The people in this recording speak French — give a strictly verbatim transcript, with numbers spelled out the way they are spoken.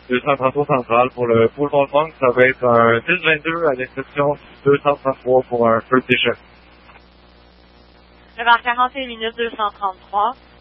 deux cent trente-trois central pour le full funk, ça va être un dix vingt-deux à l'exception deux cent trente-trois pour un first edition. Le bar quarante et une minutes deux cent trente-trois.